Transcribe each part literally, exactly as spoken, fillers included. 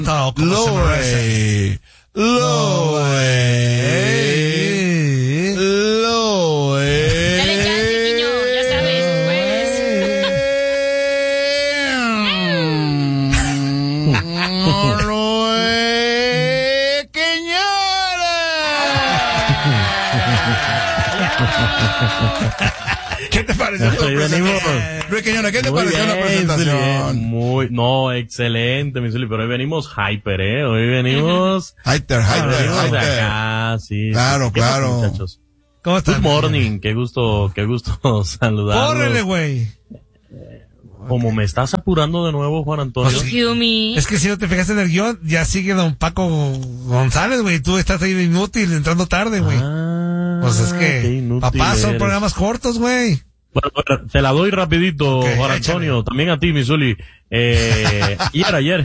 No, Loe. Loe. Loe. Dale chance, niño, ya sabes, pues. Loe. ¿Qué te pareció tu presentación? Luis Quiñones, ¿qué te Muy pareció bien, la presentación? Zuli, muy, no, excelente, mi Zuli, pero hoy venimos hyper, eh, hoy venimos. Hyper, hoy hyper, venimos de hyper. acá, sí. Claro, sí. ¿Qué pasa, claro. muchachos? ¿Cómo estás? Good morning, qué gusto, qué gusto saludarlos. Córrele, güey. Como me estás apurando de nuevo, Juan Antonio. Excuse me. Es que si no te fijaste en el guión, ya sigue don Paco González, güey. Tú estás ahí inútil, entrando tarde, güey. Ah, Pues es qué que, inútil papá, son eres. programas cortos, güey. Bueno, bueno, te la doy rapidito, Ok, Juan Antonio, échale. también a ti, mi Zuli. Eh, ayer, ayer,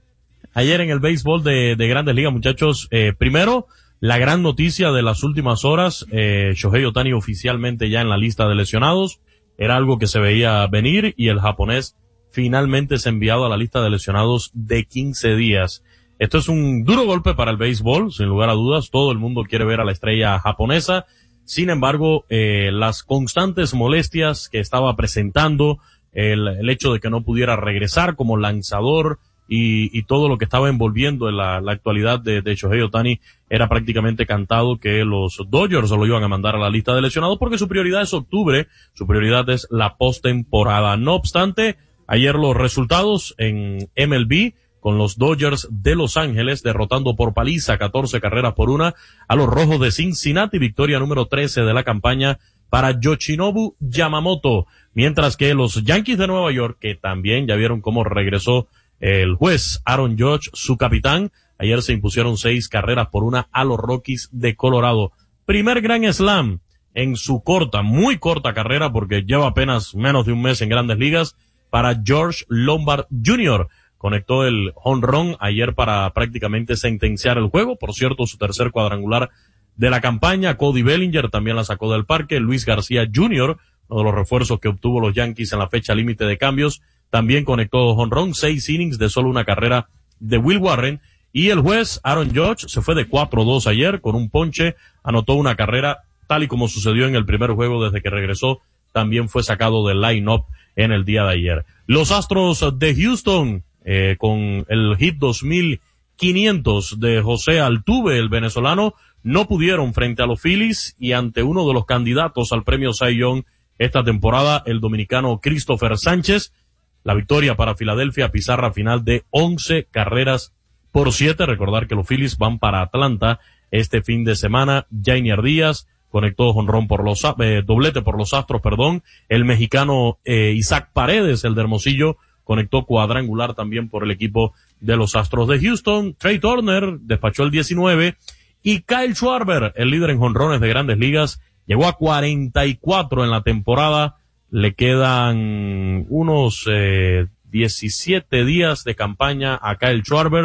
ayer en el béisbol de, de Grandes Ligas, muchachos, eh, primero, la gran noticia de las últimas horas, eh, Shohei Ohtani oficialmente ya en la lista de lesionados, era algo que se veía venir y el japonés finalmente es enviado a la lista de lesionados de quince días. Esto es un duro golpe para el béisbol, sin lugar a dudas, todo el mundo quiere ver a la estrella japonesa. Sin embargo, eh, las constantes molestias que estaba presentando, el, el hecho de que no pudiera regresar como lanzador y, y todo lo que estaba envolviendo en la, la actualidad de, de Shohei Ohtani, era prácticamente cantado que los Dodgers lo iban a mandar a la lista de lesionados porque su prioridad es octubre, su prioridad es la postemporada. No obstante, ayer los resultados en M L B, con los Dodgers de Los Ángeles derrotando por paliza catorce carreras por una a los Rojos de Cincinnati, victoria número trece de la campaña para Yoshinobu Yamamoto, mientras que los Yankees de Nueva York, que también ya vieron cómo regresó el juez Aaron Judge, su capitán, ayer se impusieron seis carreras por una a los Rockies de Colorado. Primer Grand Slam en su corta, muy corta carrera, porque lleva apenas menos de un mes en Grandes Ligas, para George Lombard junior Conectó el jonrón ayer para prácticamente sentenciar el juego. Por cierto, su tercer cuadrangular de la campaña. Cody Bellinger también la sacó del parque. Luis García junior, uno de los refuerzos que obtuvo los Yankees en la fecha límite de cambios, también conectó jonrón. Seis innings de solo una carrera de Will Warren. Y el juez Aaron Judge se fue de cuatro dos ayer con un ponche. Anotó una carrera tal y como sucedió en el primer juego desde que regresó. También fue sacado del line-up en el día de ayer. Los Astros de Houston, Eh, con el hit dos mil quinientos de José Altuve, el venezolano, no pudieron frente a los Phillies y ante uno de los candidatos al premio Cy Young esta temporada, el dominicano Christopher Sánchez. La victoria para Filadelfia, pizarra final de once carreras por siete. Recordar que los Phillies van para Atlanta este fin de semana. Jainier Díaz conectó jonrón por los, eh, doblete por los Astros, perdón. El mexicano eh, Isaac Paredes, el de Hermosillo, conectó cuadrangular también por el equipo de los Astros de Houston. Trey Turner despachó el diecinueve y Kyle Schwarber, el líder en jonrones de Grandes Ligas, llegó a cuarenta y cuatro en la temporada. Le quedan unos eh, diecisiete días de campaña a Kyle Schwarber.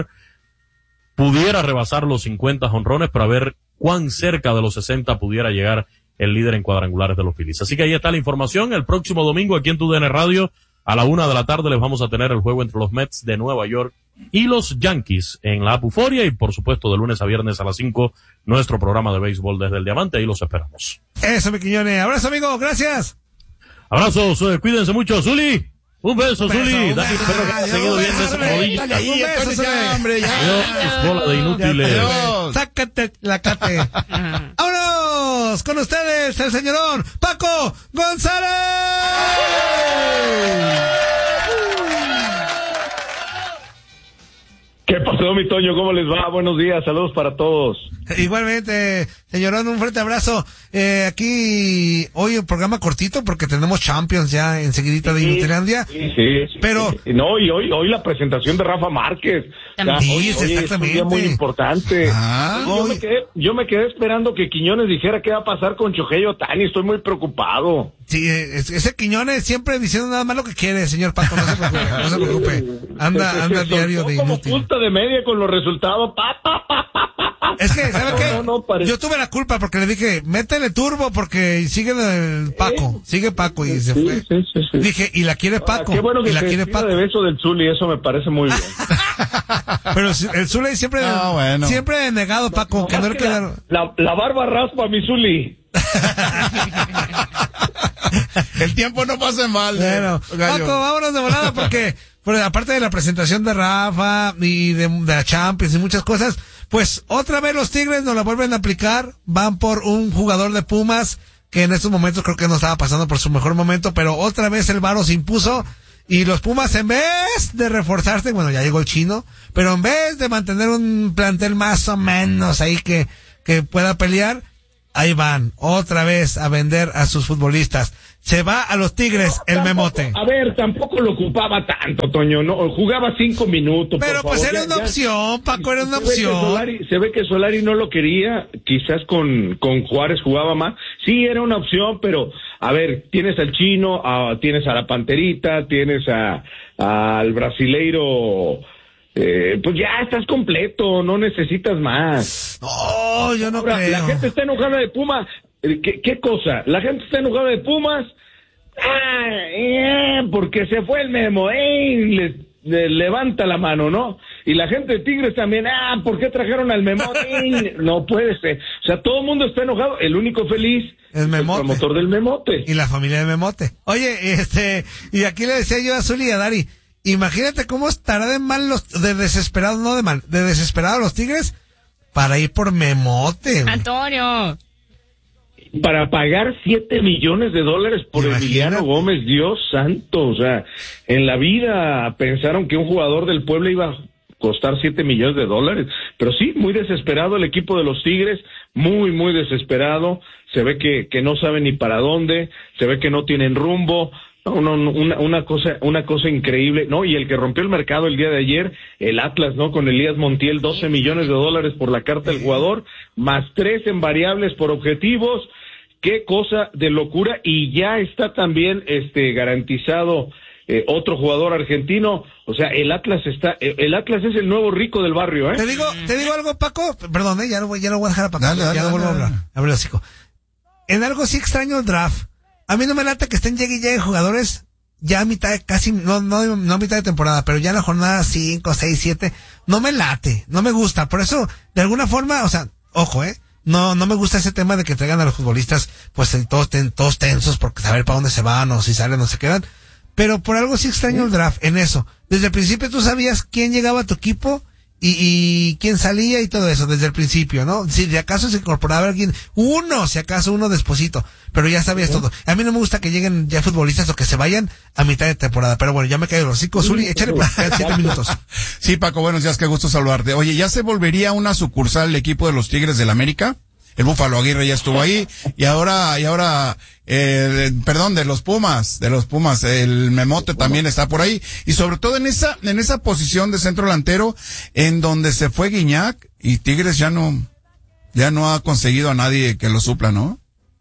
Pudiera rebasar los cincuenta jonrones, para ver cuán cerca de los sesenta pudiera llegar el líder en cuadrangulares de los Phillies. Así que ahí está la información. El próximo domingo aquí en Tu D N Radio, a la una de la tarde, les vamos a tener el juego entre los Mets de Nueva York y los Yankees en la Apuforia, y por supuesto de lunes a viernes a las cinco, nuestro programa de béisbol desde el Diamante. Ahí los esperamos. Eso, mi Quiñones. Abrazo, amigo. Gracias. Abrazos, eh, cuídense mucho. Zuli, un beso, Un beso, Zuli. un Dani, beso. espero que hayas seguido Un bien de beso, esa rodilla. dale ahí, un beso, ya, hombre, ya. Dios, bola de inútiles. Adiós. Sácate la cate. ¡Vámonos! Con ustedes, el señorón Paco González. ¿Qué pasó, mi Toño? ¿Cómo les va? Buenos días, saludos para todos. Igualmente, señorón, un fuerte abrazo. Eh, aquí, hoy un programa cortito porque tenemos Champions ya enseguidita de Sí, Inutilandia. Sí, sí, sí. Pero- Sí, no, y hoy, hoy la presentación de Rafa Márquez. O sea, Sí, hoy, hoy es un exactamente. día muy importante. Ah, yo, hoy- me quedé, yo me quedé esperando que Quiñones dijera qué va a pasar con Shohei Ohtani. Estoy muy preocupado. Sí, es- ese Quiñones siempre diciendo nada más lo que quiere, señor Paco, no se preocupe, no se preocupe. Anda, Se- se- anda se diario soltó de como inútil. punta de media con los resultados. Pa, pa, pa, pa, pa, pa. Es que, ¿sabe qué? No, no, parece- Yo tuve la culpa porque le dije, métele turbo porque sigue el Paco, sigue Paco y se Sí, fue. sí, sí, sí. Dije, y la quiere Ah, Paco, qué bueno que y la se quiere despida Paco. de beso del Zuli, eso me parece muy bien. Pero el Zuli siempre, Ah, bueno. siempre negado, Paco, No, que no más le que queda. la, la, la barba raspa, mi Zuli. El tiempo no pasa en balde. Bueno, gallo. Paco, vámonos de volada porque, porque aparte de la presentación de Rafa y de, de la Champions y muchas cosas, pues otra vez los Tigres nos la vuelven a aplicar, van por un jugador de Pumas que en estos momentos creo que no estaba pasando por su mejor momento, pero otra vez el Varo se impuso y los Pumas en vez de reforzarse, bueno, ya llegó el Chino, pero en vez de mantener un plantel más o menos ahí que, que pueda pelear, ahí van otra vez a vender a sus futbolistas. Se va a los Tigres el Tampoco- Memote. A ver, tampoco lo ocupaba tanto, Toño, no, jugaba cinco minutos. Pero por pues favor, era ya- una ya- opción, Paco, era una Se ve que opción. Solari- se ve que Solari no lo quería, quizás con, con Juárez jugaba más. Sí, era una opción, pero, a ver, tienes al Chino, a- tienes a la Panterita, tienes a al brasileiro, eh, pues ya estás completo, no necesitas más. No, yo no Ahora, creo. la gente está enojada de Pumas. Eh, ¿Qué, qué cosa? La gente está enojada de Pumas. Ah, eh, porque se fue el Memo. Eh, le, le levanta la mano, ¿no? Y la gente de Tigres también. Ah, ¿por qué trajeron al Memo? Eh, no puede ser. O sea, todo el mundo está enojado. El único feliz El es Memote. el promotor del Memote. Y la familia de Memote. Oye, este, y aquí le decía yo a Zuli y a Dari, imagínate cómo estará de mal los, de desesperados, no de mal, de desesperados los Tigres para ir por Memote. güey. Antonio. Para pagar siete millones de dólares por Imagínate. Emiliano Gómez, Dios santo, o sea, en la vida pensaron que un jugador del Puebla iba a costar siete millones de dólares, pero sí, muy desesperado el equipo de los Tigres, muy, muy desesperado, se ve que, que no saben ni para dónde, se ve que no tienen rumbo, no, no, no, una, una cosa, una cosa increíble, ¿no? Y el que rompió el mercado el día de ayer, el Atlas, ¿no? Con Elías Montiel, doce millones de dólares por la carta del jugador, más tres en variables por objetivos, qué cosa de locura, y ya está también, este, garantizado, eh, otro jugador argentino, o sea, el Atlas está, eh, el Atlas es el nuevo rico del barrio, ¿eh? Te digo, te digo algo, Paco, perdón, eh, ya lo voy, ya lo voy a dejar a Paco, Dale, dale, ya no dale, vuelvo a dale. hablar, a ver, hocico. En algo sí extraño el draft. A mí no me late que estén llegue y llegue jugadores ya a mitad, de- casi, no, no, no a mitad de temporada, pero ya en la jornada cinco, seis, siete, no me late, no me gusta. Por eso, de alguna forma, o sea, ojo, eh, no, no me gusta ese tema de que traigan a los futbolistas, pues, en todos, ten- todos tensos porque saber para dónde se van o si salen o se quedan. Pero por algo sí extraño el draft en eso. Desde el principio tú sabías quién llegaba a tu equipo y, y quién salía y todo eso desde el principio, ¿no? Si de acaso se incorporaba alguien, uno, si acaso uno desposito, pero ya sabías todo. A mí no me gusta que lleguen ya futbolistas o que se vayan a mitad de temporada, pero bueno, ya me caigo los hocico, Zuli, échale por acá siete minutos. Sí, Paco, buenos días, qué gusto saludarte. Oye, ¿ya se volvería una sucursal el equipo de los Tigres del América? El Búfalo Aguirre ya estuvo ahí, y ahora, y ahora, eh, perdón, de los Pumas, de los Pumas, el Memote también está por ahí, y sobre todo en esa, en esa posición de centro delantero, en donde se fue Guiñac, y Tigres ya no, ya no ha conseguido a nadie que lo supla, ¿no?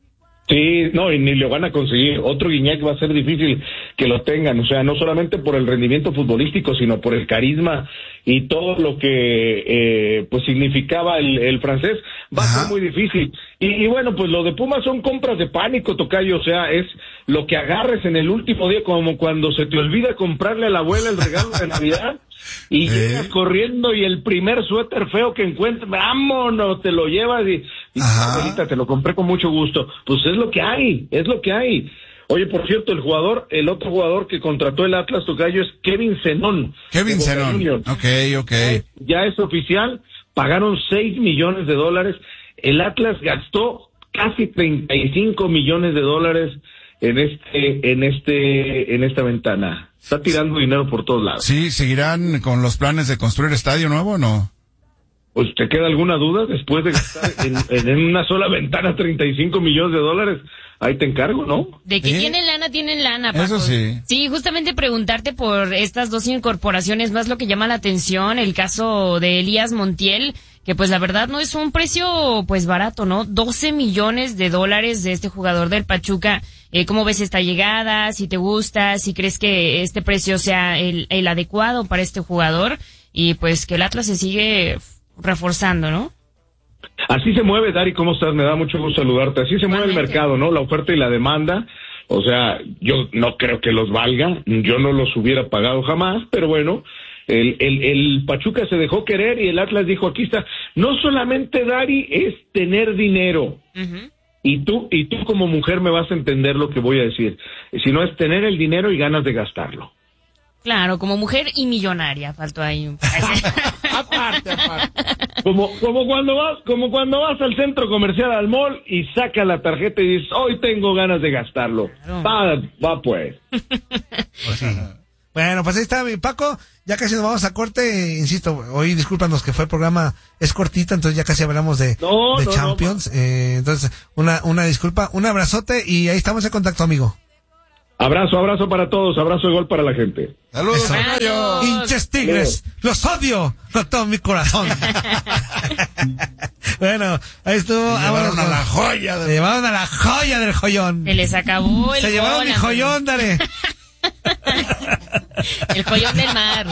Sí, no, y ni lo van a conseguir. Otro Guiñac va a ser difícil que lo tengan, o sea, no solamente por el rendimiento futbolístico, sino por el carisma y todo lo que eh, pues significaba el, el francés, va Ajá. a ser muy difícil. Y, y bueno, pues lo de Pumas son compras de pánico, tocayo, o sea, es lo que agarres en el último día, como cuando se te olvida comprarle a la abuela el regalo de Navidad. Y ¿Eh? llegas corriendo y el primer suéter feo que encuentres, vámonos, te lo llevas y, y Ajá. abuelita, te lo compré con mucho gusto. Pues es lo que hay, es lo que hay. Oye, por cierto, el jugador, el otro jugador que contrató el Atlas, tocayo, es Kevin Zenón. Kevin de Boca Zenón. Juniors. Ok, ok. Ya es oficial, pagaron seis millones de dólares. El Atlas gastó casi treinta y cinco millones de dólares en este, en este, en esta ventana. Está tirando dinero por todos lados. Sí, ¿seguirán con los planes de construir estadio nuevo o no? Pues, ¿te queda alguna duda después de gastar en, en, en una sola ventana treinta y cinco millones de dólares? Ahí te encargo, ¿no? De que ¿Eh? tienen lana, tienen lana, Paco. Eso sí. Sí, justamente preguntarte por estas dos incorporaciones, más lo que llama la atención, el caso de Elías Montiel, que pues la verdad no es un precio pues barato, ¿no? doce millones de dólares de este jugador del Pachuca. Eh, ¿Cómo ves esta llegada? Si te gusta, si crees que este precio sea el, el adecuado para este jugador, y pues que el Atlas se sigue reforzando, ¿no? Así se mueve, Dari, ¿cómo estás? Me da mucho gusto saludarte. Así se mueve el Igualmente. mercado, ¿no? La oferta y la demanda. O sea, yo no creo que los valga. Yo no los hubiera pagado jamás, pero bueno, El, el, el Pachuca se dejó querer y el Atlas dijo, aquí está. No solamente, Dari, es tener dinero. Uh-huh. Y tú, y tú como mujer me vas a entender lo que voy a decir. Sino es tener el dinero y ganas de gastarlo. Claro, como mujer y millonaria, faltó ahí un... aparte, aparte. Como, como cuando vas, como cuando vas al centro comercial, al mall, y sacas la tarjeta y dices, hoy tengo ganas de gastarlo. Claro. Va, va pues. Pues sí. Bueno, pues ahí está mi Paco, ya casi nos vamos a corte, insisto, hoy discúlpanos que fue el programa, es cortita, entonces ya casi hablamos de, no, de no, Champions, no, eh, entonces una, una disculpa, un abrazote y ahí estamos en contacto, amigo. Abrazo, abrazo para todos, abrazo de gol para la gente. ¡Saludos! ¡Hinches Tigres! ¡Los odio! ¡Con todo mi corazón! Bueno, ahí estuvo. Se llevaron a la joya. Del... Se llevaron a la joya del joyón. Se les acabó el Se llevaron gol, mi joyón, dale. El joyón del mar.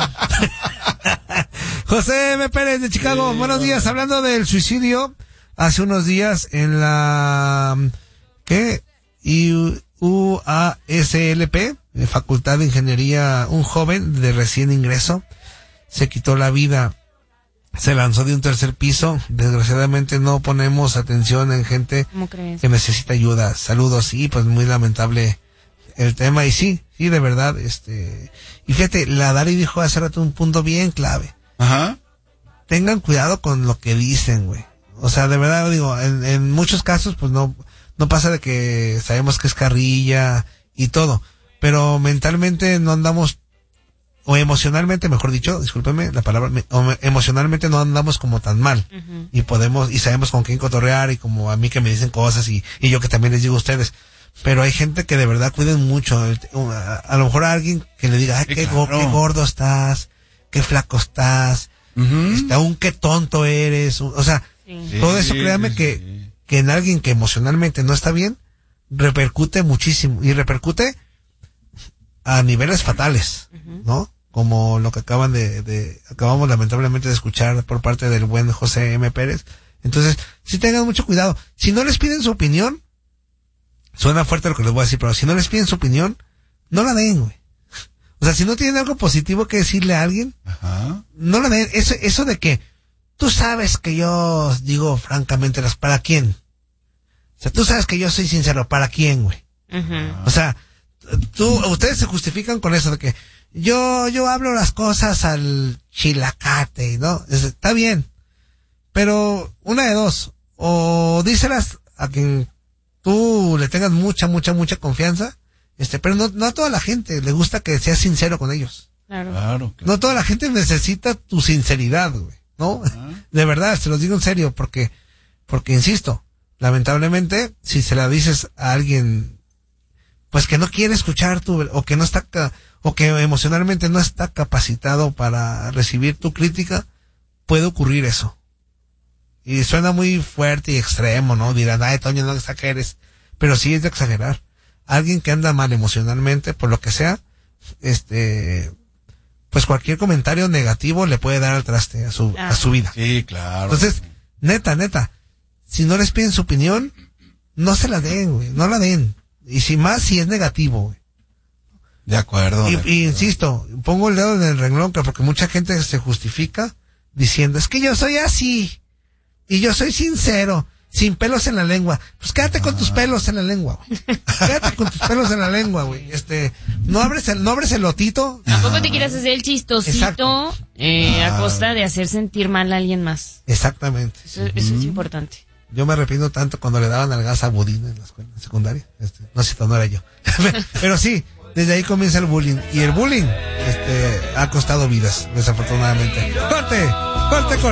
José M. Pérez de Chicago, sí, buenos días. Hablando del suicidio, hace unos días en la... ¿Qué? Y... U A S L P, Facultad de Ingeniería, un joven de recién ingreso se quitó la vida, se lanzó de un tercer piso. Desgraciadamente no ponemos atención en gente que necesita ayuda. Saludos, sí, pues muy lamentable el tema, y sí, sí, de verdad, este, y fíjate, la Dari dijo hace rato un punto bien clave. Ajá. Tengan cuidado con lo que dicen, güey. O sea, de verdad digo, en, en muchos casos, pues no, no pasa de que sabemos que es carrilla y todo, pero mentalmente no andamos, o emocionalmente, mejor dicho, discúlpeme la palabra, o emocionalmente no andamos como tan mal. Uh-huh. Y podemos, y sabemos con quién cotorrear, y como a mí que me dicen cosas, y, y yo que también les digo a ustedes. Pero hay gente que de verdad cuiden mucho. A, a lo mejor a alguien que le diga, ay, sí, qué, claro. qué gordo estás, qué flaco estás, uh-huh. este, aún qué tonto eres. O sea, sí. todo eso, créame sí, que, sí. que en alguien que emocionalmente no está bien, repercute muchísimo. Y repercute a niveles fatales, uh-huh. ¿no? Como lo que acaban de, de, acabamos lamentablemente de escuchar por parte del buen José M. Pérez. Entonces, sí tengan mucho cuidado. Si no les piden su opinión, suena fuerte lo que les voy a decir, pero si no les piden su opinión, no la den, güey. O sea, si no tienen algo positivo que decirle a alguien, ajá. no la den. Eso, eso de que tú sabes que yo digo francamente las, ¿para quién? O sea, tú sabes que yo soy sincero, ¿para quién, güey? Uh-huh. O sea, tú, ustedes se justifican con eso de que yo, yo hablo las cosas al chilacate, ¿no? Es, está bien. Pero una de dos, o díselas a quien tú le tengas mucha, mucha, mucha confianza, este, pero no, no a toda la gente le gusta que seas sincero con ellos. Claro. Claro, claro. No toda la gente necesita tu sinceridad, güey, ¿no? ¿Ah? De verdad, se los digo en serio, porque, porque insisto, lamentablemente, si se la dices a alguien, pues que no quiere escuchar tu, o que no está, o que emocionalmente no está capacitado para recibir tu crítica, puede ocurrir eso. Y suena muy fuerte y extremo, ¿no? Dirán, ay, Toño, no exageres. Pero sí es de exagerar. Alguien que anda mal emocionalmente, por lo que sea, este, pues cualquier comentario negativo le puede dar al traste a su, ah. a su vida. Sí, claro. Entonces, neta, neta, si no les piden su opinión, no se la den, güey, no la den. Y si más, si es negativo, güey. De acuerdo. Y, de acuerdo. y insisto, pongo el dedo en el renglón, porque mucha gente se justifica diciendo, es que yo soy así. Y yo soy sincero, sin pelos en la lengua. Pues quédate con tus pelos en la lengua, güey. Quédate con tus pelos en la lengua, güey. Este, no abres el, no abres el lotito. Tampoco te quieras hacer el chistosito eh, ah. a costa de hacer sentir mal a alguien más. Exactamente. Eso, eso mm. es importante. Yo me arrepiento tanto cuando le daban al gas a Budín en la escuela secundaria. Este, no sé si no era yo. Pero sí, desde ahí comienza el bullying. Y el bullying, este, ha costado vidas, desafortunadamente. ¡Corte! ¡Corte, corte!